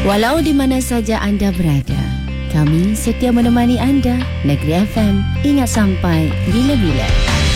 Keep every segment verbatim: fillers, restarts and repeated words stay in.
Walau di mana saja anda berada, kami setia menemani anda. Negeri F M, ingat sampai bila-bila.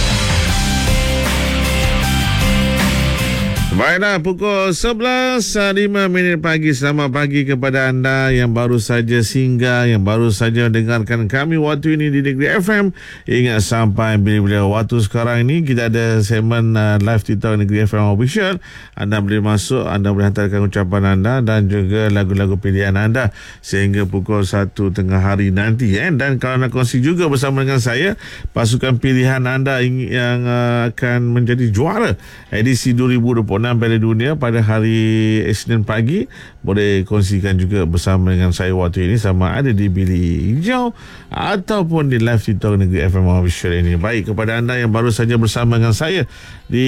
Baiklah, pukul sebelas lima minit pagi. Selamat pagi kepada anda yang baru saja singgah, yang baru saja dengarkan kami waktu ini di Negeri F M. Ingat sampai bila-bila. Waktu sekarang ini kita ada segmen uh, live TikTok Negeri F M Official. Anda boleh masuk, anda boleh hantarkan ucapan anda dan juga lagu-lagu pilihan anda sehingga pukul satu tengah hari nanti. Eh? Dan kalau nak kongsi juga bersama dengan saya pasukan pilihan anda yang uh, akan menjadi juara edisi dua ribu dua puluh enam Piala Dunia pada hari Isnin pagi, boleh kongsikan juga bersama dengan saya waktu ini, sama ada di bilik hijau ataupun di live TikTok Negeri F M Official ini. Baik, kepada anda yang baru saja bersama dengan saya di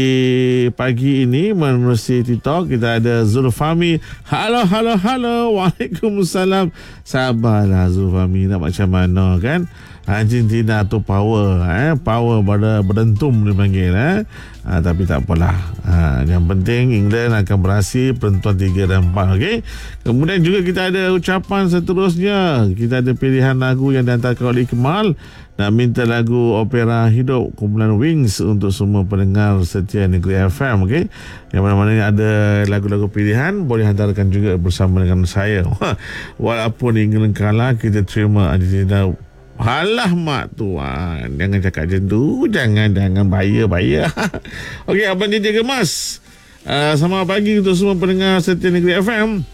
pagi ini menerusi TikTok, kita ada Zulfami. Halo, halo, halo. Waalaikumsalam. Sabarlah Zulfami, nak macam mana kan? Argentina tu power, eh? Power pada berdentum dipanggil, eh? Ha, tapi tak apalah. Ha, yang penting England akan berhasil penentuan tiga dan empat. Okay? Kemudian juga kita ada ucapan seterusnya. Kita ada pilihan lagu yang dihantarkan oleh Kemal. Nak minta lagu opera hidup kumpulan Wings untuk semua pendengar setia Negeri F M. Okay? Yang mana-mana ni ada lagu-lagu pilihan, boleh hantarkan juga bersama dengan saya. Walaupun England kalah, kita terima Argentina. Halah mak tuan, jangan cakap macam tu. Jangan, jangan bahaya-bahaya. Okey, Abang J J Gemas. Uh, selamat pagi untuk semua pendengar setia Negeri F M.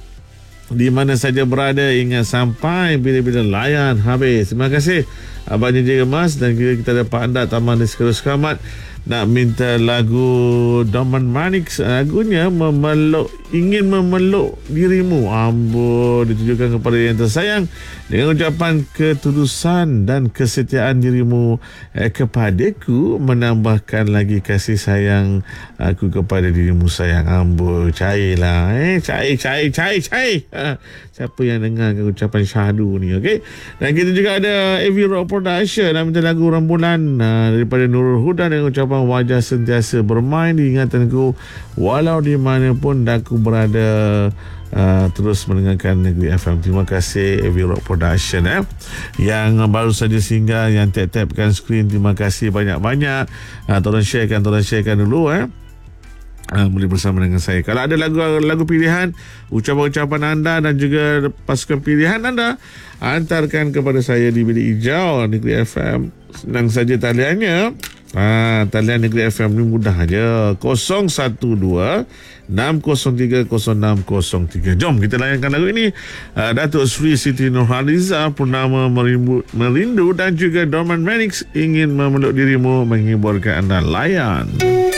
Di mana saja berada, ingat sampai bila-bila layan habis. Terima kasih Abang J J Gemas. Dan kita, kita ada Pak Anda Taman Diskara Selamat nak minta lagu Dorman Manix. Lagunya memeluk, ingin memeluk dirimu. Ambon, ditujukan kepada yang tersayang dengan ucapan ketulusan dan kesetiaan dirimu eh, kepadaku menambahkan lagi kasih sayang aku kepada dirimu sayang. Ambon, cairlah, eh cair cair cair cair. Ha, siapa yang dengarkan ucapan syahdu ni, okey? Dan kita juga ada A V Rock Production nak minta lagu Rembulan ha, daripada Nurul Huda dengan ucapan wajah sentiasa bermain di ingatanku walau di mana pun aku berada. Uh, terus mendengarkan Negeri F M. Terima kasih A V Rock Production, eh? Yang baru saja singgah, yang tap-tapkan skrin, terima kasih banyak-banyak. uh, Tolong sharekan, tolong sharekan dulu, eh? Uh, boleh bersama dengan saya. Kalau ada lagu-lagu pilihan, ucapan-ucapan anda dan juga pasukan pilihan anda, hantarkan kepada saya di bilik hijau Negeri F M. Senang saja taliannya. Ha, talian Negeri F M ni mudah aja, kosong satu dua enam kosong tiga kosong enam kosong tiga. Jom kita layankan lagu ini. uh, Datuk Sri Siti Nurhaliza, Purnama Merindu, Merindu dan juga Dorman Manix, ingin memeluk dirimu, menghiburkan anda. Layan.